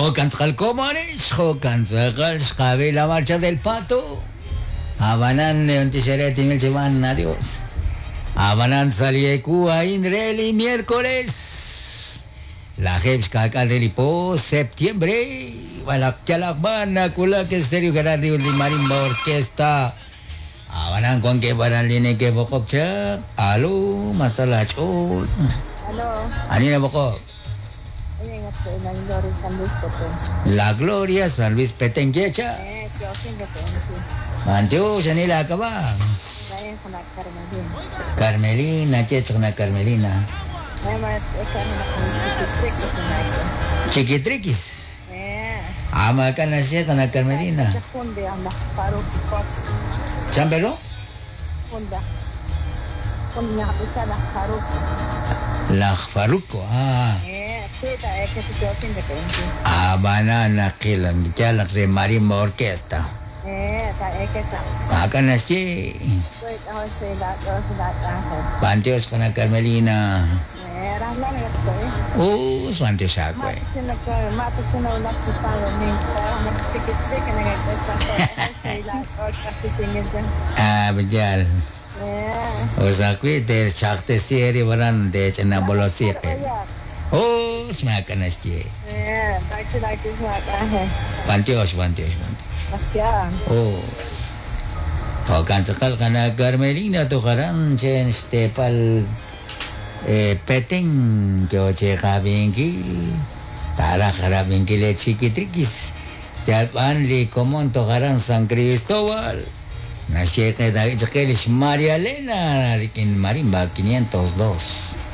Jokanzal Comanes, Jokanzal, Javi la marcha del pato. Habanan de Onticheret y Milchiman, adiós. Habanan Salieku, Inreli, miércoles. La Jepska Caleripo, septiembre. Balakchalakban, Kulak Estéreo Radio de Marimba Orquesta. Habanan con que baran line que bokokcha. Alo, masalah chol. Halo. Anina bokok. Ini ingat ke Nang Gloria San Luis Petén. La Gloria San Luis Petén Gecha. Yo singa ke ini. Mantu sanila ka ba? Saya kena Carmelin. Carmelina, checha na Carmelina. Saya mau ikan nak trik ke sana. Chiquitriquis. Ama ka na siya na Carmelina. Punde ang Faruk Kot. Chambelo? Punda. Punya bisa lah Faruk. La Faruco. Kita ke yo singa ke ini. Abana nakilan. Jalak si Marimba Orquesta. Tak eketa. Aka na siya. Wait, ako sila ako. Pantios ka na Carmelina. Rahlan ko Oh, pantios ako eh. Mata sila ulat sa talo ni. Tikit-tik na ngayta sila ko kasi tingin dyan. Bejal. Usa ko ite chakte sieri waran de chana bolosik. Oh, smakan na siya. Daki sa Pantios. Masya. Oh. Kan sekal kana Carmelina tu karan chen stepal peteng kyo che kabingil tara karabingil chiquitriquis jalpan li komon to karan San Cristóbal na sheke David Chekelis María Elena rikin Marimba 502